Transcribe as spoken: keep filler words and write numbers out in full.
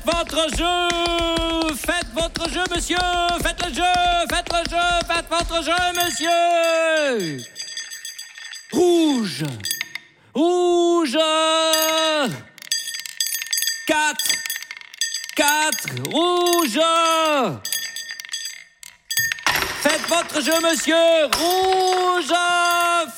votre jeu. Faites votre jeu, monsieur. Faites le jeu. Faites le jeu. Faites votre jeu, monsieur. Rouge. Rouge. Quatre. Quatre. Rouge. Faites votre jeu, monsieur. Rouge.